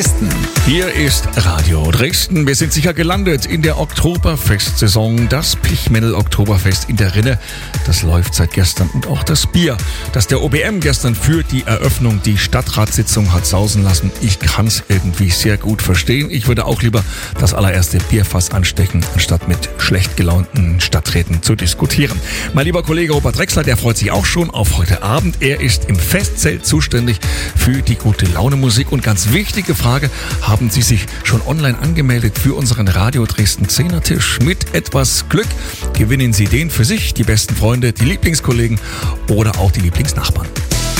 Hier ist Radio Dresden. Wir sind sicher gelandet in der Oktoberfestsaison. Das Pichmennel-Oktoberfest in der Rinne, das läuft seit gestern. Und auch das Bier, das der OBM gestern für die Eröffnung die Stadtratssitzung hat sausen lassen. Ich kann es irgendwie sehr gut verstehen. Ich würde auch lieber das allererste Bierfass anstecken, anstatt mit schlecht gelaunten Stadträten zu diskutieren. Mein lieber Kollege Robert Drechsler, der freut sich auch schon auf heute Abend. Er ist im Festzelt zuständig für die gute Laune Musik. Und ganz wichtige Frage, haben Sie sich schon online angemeldet für unseren Radio Dresden 10er Tisch? Mit etwas Glück gewinnen Sie den für sich, die besten Freunde, die Lieblingskollegen oder auch die Lieblingsnachbarn.